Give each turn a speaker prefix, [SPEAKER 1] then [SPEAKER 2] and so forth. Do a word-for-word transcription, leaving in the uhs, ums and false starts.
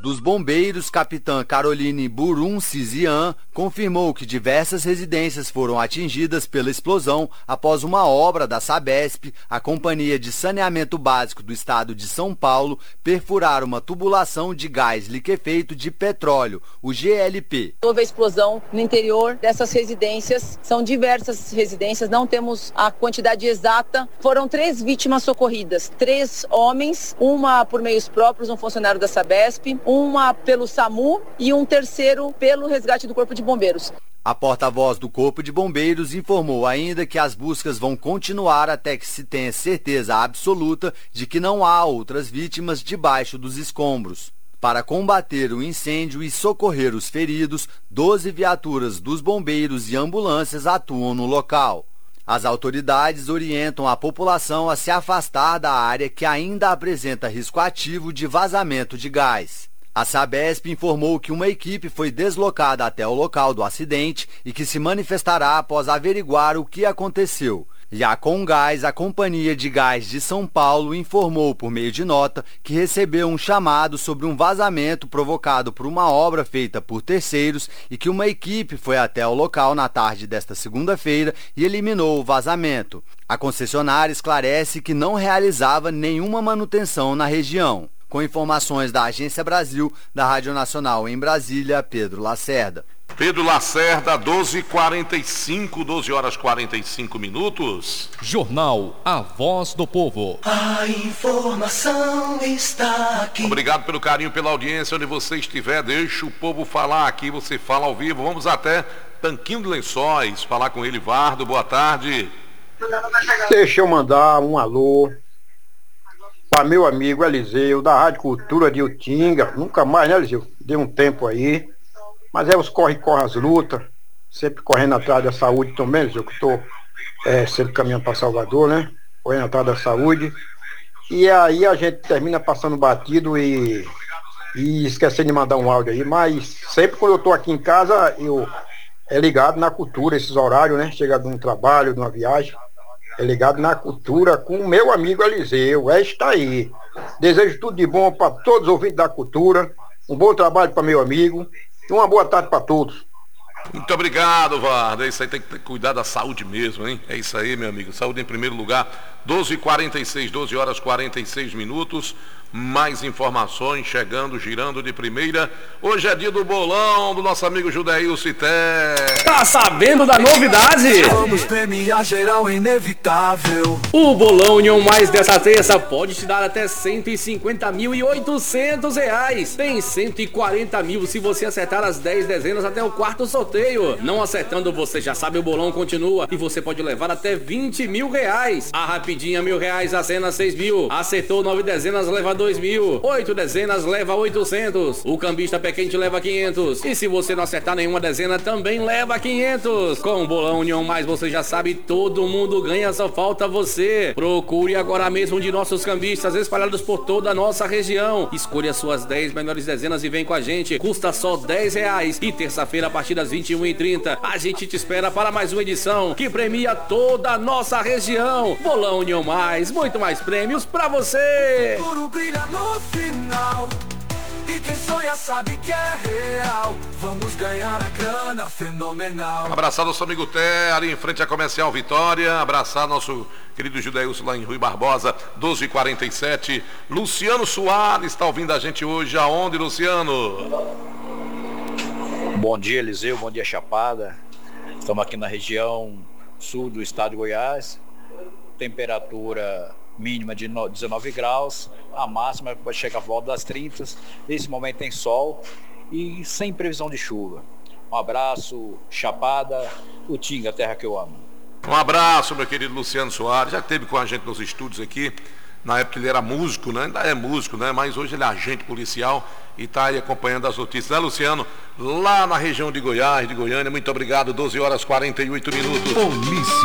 [SPEAKER 1] dos Bombeiros, capitã Caroline Burum Cizian, confirmou que diversas residências foram atingidas pela explosão após uma obra da Sabesp, a Companhia de Saneamento Básico do Estado de São Paulo, perfurar uma tubulação de gás liquefeito de petróleo, o G L P.
[SPEAKER 2] Houve a explosão no interior dessas residências, são diversas residências, não temos a quantidade exata. Foram três vítimas socorridas, três homens, uma por meios próprios, um funcionário da Sabesp, uma pelo SAMU e um terceiro pelo resgate do Corpo de Bombeiros.
[SPEAKER 1] A porta-voz do Corpo de Bombeiros informou ainda que as buscas vão continuar até que se tenha certeza absoluta de que não há outras vítimas debaixo dos escombros. Para combater o incêndio e socorrer os feridos, doze viaturas dos bombeiros e ambulâncias atuam no local. As autoridades orientam a população a se afastar da área que ainda apresenta risco ativo de vazamento de gás. A Sabesp informou que uma equipe foi deslocada até o local do acidente e que se manifestará após averiguar o que aconteceu. Já a Comgás, a Companhia de Gás de São Paulo, informou por meio de nota que recebeu um chamado sobre um vazamento provocado por uma obra feita por terceiros e que uma equipe foi até o local na tarde desta segunda-feira e eliminou o vazamento. A concessionária esclarece que não realizava nenhuma manutenção na região. Com informações da Agência Brasil, da Rádio Nacional em Brasília, Pedro Lacerda.
[SPEAKER 3] Pedro Lacerda, doze e quarenta e cinco, doze horas e quarenta e cinco minutos.
[SPEAKER 4] Jornal A Voz do Povo.
[SPEAKER 5] A informação está aqui.
[SPEAKER 3] Obrigado pelo carinho, pela audiência. Onde você estiver, deixa o povo falar aqui. Você fala ao vivo. Vamos até Tanquinho de Lençóis, falar com ele. Vardo, boa tarde.
[SPEAKER 6] Deixa eu mandar um alô para meu amigo Eliseu, da Rádio Cultura de Utinga. Nunca mais, né, Eliseu? Deu um tempo aí. Mas é os corre-corre as lutas, sempre correndo atrás da saúde também, eu que estou é, sempre caminhando para Salvador, né? Correndo atrás da saúde. E aí a gente termina passando batido e, e esquecendo de mandar um áudio aí, mas sempre quando eu estou aqui em casa, eu é ligado na cultura, esses horários, né? Chega de um trabalho, de uma viagem, é ligado na cultura com o meu amigo Eliseu, é está aí. Desejo tudo de bom para todos os ouvintes da cultura, um bom trabalho para meu amigo. Uma boa tarde para todos.
[SPEAKER 3] Muito obrigado, Varda. Isso aí tem que ter, cuidar da saúde mesmo, hein? É isso aí, meu amigo. Saúde em primeiro lugar. doze e quarenta e seis, doze horas e quarenta e seis minutos. Mais informações chegando, girando de primeira. Hoje é dia do bolão do nosso amigo Judeil Cité.
[SPEAKER 7] Tá sabendo da novidade?
[SPEAKER 5] Vamos premiar geral inevitável.
[SPEAKER 7] O bolão União Mais dessa terça pode te dar até cento e cinquenta mil e oitocentos reais. Tem cento e quarenta mil se você acertar as dez dezenas até o quarto sorteio. Não acertando, você já sabe, o bolão continua e você pode levar até vinte mil reais. A rapidinha mil reais, a cena seis mil. Acertou nove dezenas, leva dois mil. Oito dezenas leva oitocentos. O cambista pé quente leva quinhentos. E se você não acertar nenhuma dezena, também leva quinhentos. Com o bolão União Mais, você já sabe, todo mundo ganha, só falta você. Procure agora mesmo um de nossos cambistas espalhados por toda a nossa região. Escolha suas dez melhores dezenas e vem com a gente. Custa só dez reais. E terça-feira, a partir das vinte e uma e trinta, a gente te espera para mais uma edição que premia toda a nossa região. Bolão União Mais, muito mais prêmios pra você.
[SPEAKER 5] Tudo brilha no final. E quem sonha sabe que é real. Vamos ganhar a grana fenomenal.
[SPEAKER 3] Abraçar nosso amigo Té, ali em frente à Comercial Vitória. Abraçar nosso querido Judeilson lá em Rui Barbosa, doze e quarenta e sete. Luciano Soares está ouvindo a gente hoje. Aonde, Luciano?
[SPEAKER 8] Bom dia, Eliseu. Bom dia, Chapada. Estamos aqui na região sul do estado de Goiás. Temperatura mínima de dezenove graus, a máxima pode chegar a volta das trinta. Nesse momento tem sol e sem previsão de chuva. Um abraço, Chapada, Utinga, terra que eu amo.
[SPEAKER 3] Um abraço, meu querido Luciano Soares. Já esteve com a gente nos estúdios aqui. Na época ele era músico, né? Ainda é músico, né? Mas hoje ele é agente policial e está aí acompanhando as notícias, né, Luciano? Lá na região de Goiás, de Goiânia. Muito obrigado. doze horas e quarenta e oito minutos.
[SPEAKER 4] Polícia.